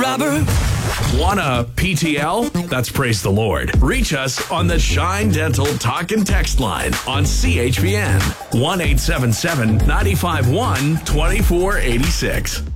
robber. Want a PTL? That's praise the Lord. Reach us on the Shine Dental Talk and Text line on CHPN 1-877-951-2486.